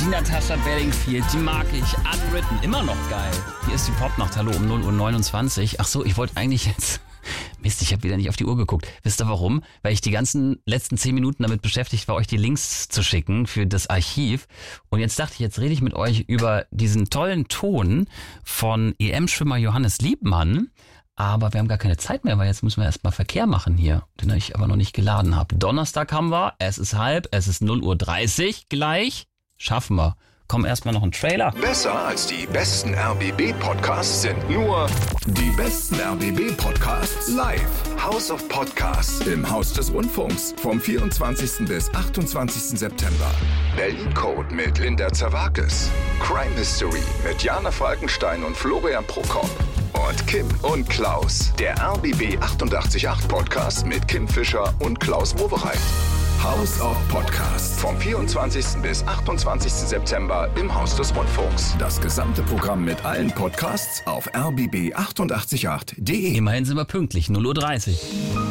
Die Natascha Bedingfield, die mag ich. Unwritten, immer noch geil. Hier ist die Popnacht, hallo, um 0:29 Uhr. Ach so, ich wollte eigentlich jetzt... Mist, ich habe wieder nicht auf die Uhr geguckt. Wisst ihr warum? Weil ich die ganzen letzten 10 Minuten damit beschäftigt war, euch die Links zu schicken für das Archiv. Und jetzt dachte ich, jetzt rede ich mit euch über diesen tollen Ton von EM-Schwimmer Johannes Liebmann. Aber wir haben gar keine Zeit mehr, weil jetzt müssen wir erstmal Verkehr machen hier, den ich aber noch nicht geladen habe. Donnerstag haben wir, es ist 0:30 Uhr gleich. Schaffen wir. Komm, erstmal noch ein Trailer. Besser als die besten RBB-Podcasts sind nur die besten RBB-Podcasts live. House of Podcasts im Haus des Rundfunks vom 24. bis 28. September. Berlin Code mit Linda Zerwakis. Crime History mit Jana Falkenstein und Florian Prokop. Und Kim und Klaus, der RBB 888 Podcast mit Kim Fischer und Klaus Wowereit. House of Podcasts vom 24. bis 28. September im Haus des Rundfunks. Das gesamte Programm mit allen Podcasts auf rbb888.de. Immerhin sind wir pünktlich, 0:30 Uhr.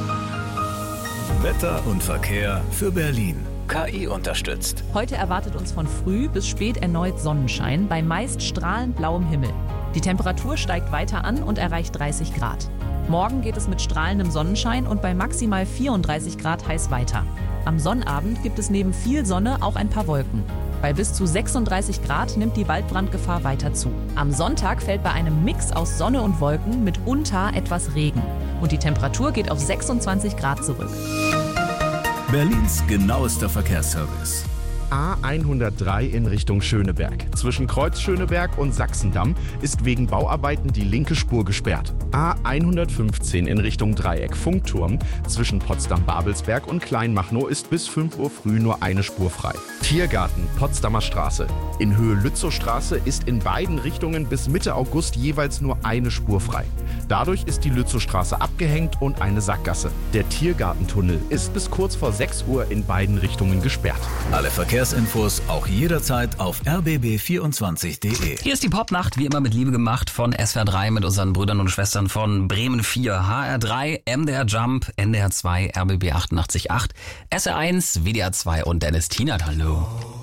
Wetter und Verkehr für Berlin. KI unterstützt. Heute erwartet uns von früh bis spät erneut Sonnenschein bei meist strahlend blauem Himmel. Die Temperatur steigt weiter an und erreicht 30 Grad. Morgen geht es mit strahlendem Sonnenschein und bei maximal 34 Grad heiß weiter. Am Sonnabend gibt es neben viel Sonne auch ein paar Wolken. Bei bis zu 36 Grad nimmt die Waldbrandgefahr weiter zu. Am Sonntag fällt bei einem Mix aus Sonne und Wolken mitunter etwas Regen. Und die Temperatur geht auf 26 Grad zurück. Berlins genauester Verkehrsservice. A103 in Richtung Schöneberg. Zwischen Kreuz Schöneberg und Sachsendamm ist wegen Bauarbeiten die linke Spur gesperrt. A115 in Richtung Dreieck Funkturm. Zwischen Potsdam-Babelsberg und Kleinmachnow ist bis 5 Uhr früh nur eine Spur frei. Tiergarten, Potsdamer Straße. In Höhe Lützowstraße ist in beiden Richtungen bis Mitte August jeweils nur eine Spur frei. Dadurch ist die Lützowstraße abgehängt und eine Sackgasse. Der Tiergartentunnel ist bis kurz vor 6 Uhr in beiden Richtungen gesperrt. Alle Verkehrsinfos auch jederzeit auf rbb24.de. Hier ist die Popnacht, wie immer mit Liebe gemacht von SWR 3 mit unseren Brüdern und Schwestern von Bremen 4, HR 3, MDR Jump, NDR 2, RBB 88.8, SR 1, WDR 2 und Dennis Tienert. Hallo.